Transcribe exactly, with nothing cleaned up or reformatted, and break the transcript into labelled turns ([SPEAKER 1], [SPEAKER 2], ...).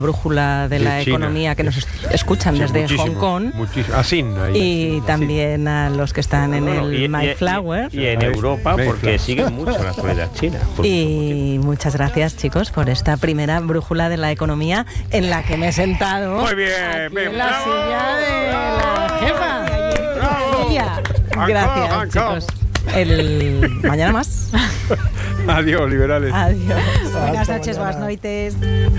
[SPEAKER 1] brújula de, de la China. Economía que nos escuchan sí, desde Hong Kong
[SPEAKER 2] Así, ahí,
[SPEAKER 1] y así, también así. A los que están en bueno, el y, Mayflower
[SPEAKER 3] y, y, y en Europa porque siguen mucho la actualidad china.
[SPEAKER 1] Y muchas gracias, chicos, por esta primera brújula de la economía en la que me he sentado.
[SPEAKER 2] Muy bien,
[SPEAKER 1] aquí
[SPEAKER 2] bien,
[SPEAKER 1] en la
[SPEAKER 2] bravo,
[SPEAKER 1] silla de la jefa.
[SPEAKER 2] Bravo.
[SPEAKER 1] Gracias,
[SPEAKER 2] Anco,
[SPEAKER 1] chicos. El mañana más.
[SPEAKER 2] Adiós, liberales.
[SPEAKER 1] Adiós.
[SPEAKER 4] Buenas noches, buenas noites.